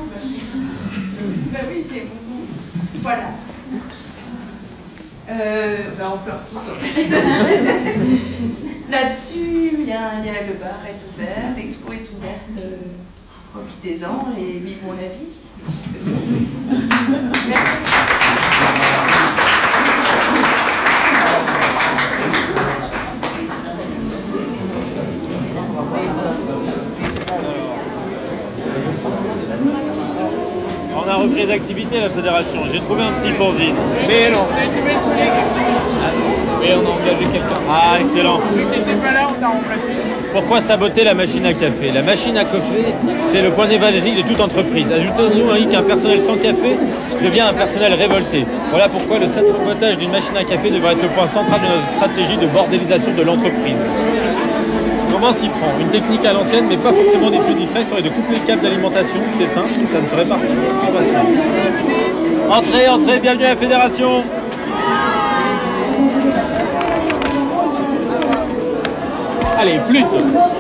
Ben oui, c'est bon. Voilà. On pleure tous. Là-dessus, le bar est ouvert, l'expo est ouverte. Profitez-en et vivons la vie. Merci. On a repris d'activité à la fédération. J'ai trouvé un petit fanzine. Mais non. Mais on a engagé quelqu'un. Ah, excellent. Vu que t'étais pas là, on t'a remplacé. Pourquoi saboter la machine à café? La machine à café, c'est le point névralgique de toute entreprise. Ajoutons-nous qu'un personnel sans café devient un personnel révolté. Voilà pourquoi le sabotage d'une machine à café devrait être le point central de notre stratégie de bordélisation de l'entreprise. Comment s'y prend? Une technique à l'ancienne, mais pas forcément des plus distraits, serait de couper les câbles d'alimentation. C'est simple, ça ne serait pas facile. Entrez, entrez, bienvenue à la fédération. Allez, flûte.